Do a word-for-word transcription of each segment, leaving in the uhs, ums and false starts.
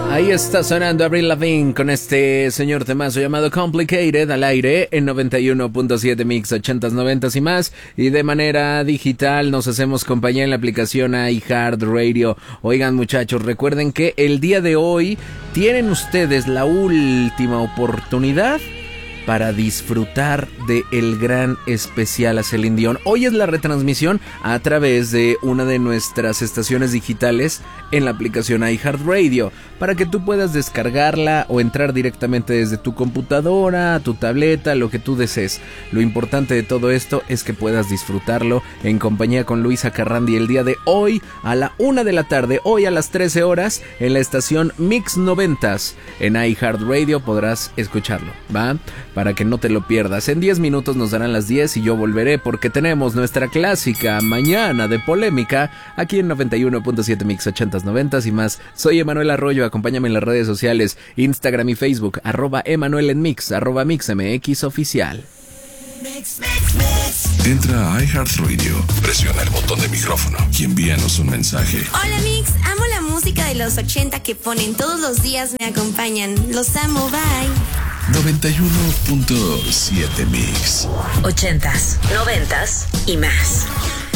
Ahí está sonando Avril Lavigne con este señor temazo llamado Complicated al aire en noventa y uno punto siete Mix ochentas, noventas y más, y de manera digital nos hacemos compañía en la aplicación iHeartRadio. Oigan, muchachos, recuerden que el día de hoy tienen ustedes la última oportunidad para disfrutar de el gran especial a Celine Dion. Hoy es la retransmisión a través de una de nuestras estaciones digitales en la aplicación iHeartRadio, para que tú puedas descargarla o entrar directamente desde tu computadora, tu tableta, lo que tú desees. Lo importante de todo esto es que puedas disfrutarlo en compañía con Luisa Carrandi el día de hoy a la una de la tarde, hoy a las trece horas, en la estación Mix noventas. En iHeartRadio podrás escucharlo, ¿va? Para que no te lo pierdas. En diez minutos nos darán las diez y yo volveré porque tenemos nuestra clásica Mañana de Polémica aquí en noventa y uno punto siete Mix ochentas, noventas y más. Soy Emanuel Arroyo, acompáñame en las redes sociales, Instagram y Facebook, arroba Emanuel en Mix, arroba MixMX oficial. Mix, mix, mix. Entra a iHeartRadio, presiona el botón de micrófono y envíanos un mensaje. Hola Mix, amo la música de los ochenta que ponen todos los días, me acompañan. Los amo, bye. noventa y uno punto siete Mix. Ochentas, noventas y más.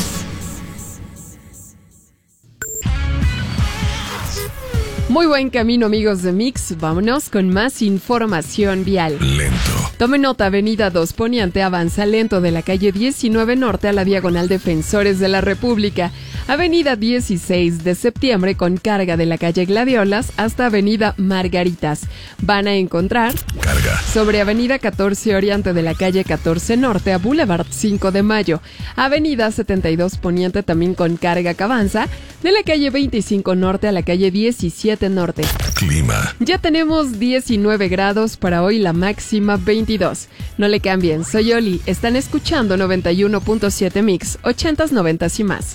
Muy buen camino, amigos de Mix. Vámonos con más información vial. Lento. Tome nota, avenida dos Poniente avanza lento de la calle diecinueve Norte a la diagonal Defensores de la República. Avenida dieciséis de septiembre con carga de la calle Gladiolas hasta avenida Margaritas. Van a encontrar carga sobre avenida catorce Oriente de la calle catorce Norte a Boulevard cinco de Mayo. Avenida setenta y dos Poniente también con carga que avanza de la calle veinticinco Norte a la calle diecisiete Norte. Clima. Ya tenemos diecinueve grados para hoy, la máxima veintidós. No le cambien, soy Oli. Están escuchando noventa y uno punto siete Mix, ochentas, noventas y más.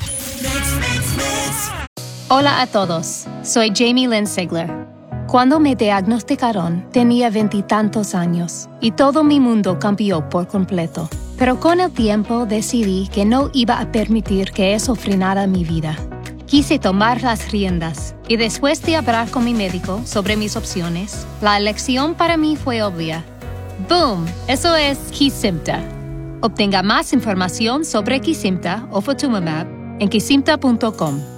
Hola a todos, soy Jamie Lynn Sigler. Cuando me diagnosticaron, tenía veintitantos años y todo mi mundo cambió por completo. Pero con el tiempo decidí que no iba a permitir que eso frenara mi vida. Quise tomar las riendas y después de hablar con mi médico sobre mis opciones, la elección para mí fue obvia. ¡Boom! Eso es Kesimpta. Obtenga más información sobre Kesimpta o Ofatumumab en kesimpta punto com.